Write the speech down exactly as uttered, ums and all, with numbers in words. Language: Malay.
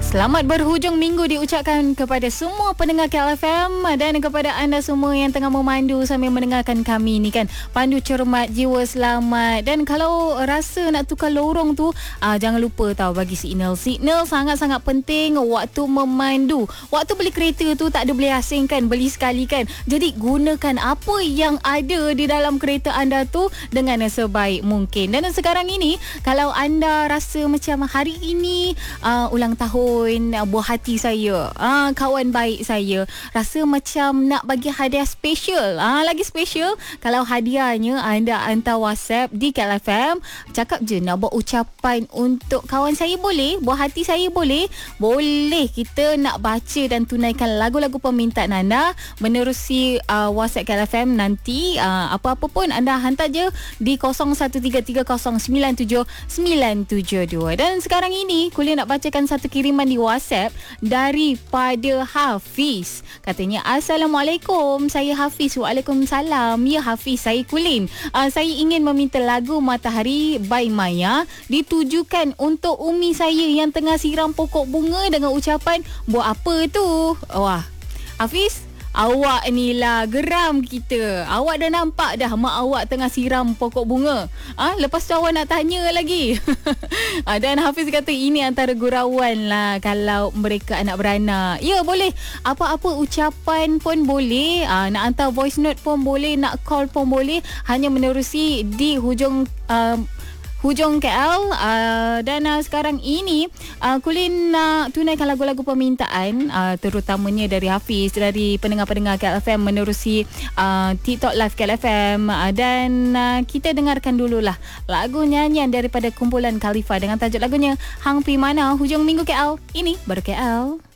Selamat berhujung minggu diucapkan kepada semua pendengar K L F M dan kepada anda semua yang tengah memandu sambil mendengarkan kami ni kan. Pandu cermat, jiwa selamat. Dan kalau rasa nak tukar lorong tu, uh, jangan lupa tahu bagi signal. Signal sangat-sangat penting waktu memandu. Waktu beli kereta tu tak ada boleh asingkan, beli sekali kan. Jadi gunakan apa yang ada di dalam kereta anda tu dengan sebaik mungkin. Dan sekarang ini, kalau anda rasa macam hari ini uh, ulang tahun buah hati saya, ah, kawan baik saya rasa macam nak bagi hadiah special, ah, lagi special kalau hadiahnya anda hantar WhatsApp di K L F M, cakap je nak buat ucapan untuk kawan saya, boleh, buah hati saya boleh, boleh kita nak baca dan tunaikan lagu-lagu permintaan anda menerusi uh, WhatsApp K L F M nanti. uh, apa-apa pun anda hantar je di kosong satu tiga tiga kosong sembilan tujuh sembilan tujuh dua. Dan sekarang ini kuliah nak bacakan satu kiriman di WhatsApp daripada Hafiz. Katanya, Assalamualaikum, saya Hafiz. Waalaikumsalam. Ya Hafiz, saya Kulin. Uh, saya ingin meminta lagu Matahari by Maya ditujukan untuk umi saya yang tengah siram pokok bunga dengan ucapan, buat apa tu? Wah, Hafiz, awak ni lah geram kita. Awak dah nampak dah mak awak tengah siram pokok bunga. Ah, lepas tu awak nak tanya lagi. ah, dan Hafiz kata ini antara gurauan lah kalau mereka anak beranak. Ya, boleh. Apa-apa ucapan pun boleh. Ah, nak hantar voice note pun boleh, nak call pun boleh. Hanya menerusi di hujung uh, hujung K L. uh, dan uh, sekarang ini uh, Kulin nak uh, tunaikan lagu-lagu permintaan, uh, terutamanya dari Hafiz, dari pendengar-pendengar K L F M menerusi uh, TikTok Live K L F M. uh, dan uh, kita dengarkan dululah lagu nyanyian daripada kumpulan Khalifa dengan tajuk lagunya Hang Pi Mana. Hujung minggu K L, ini baru K L.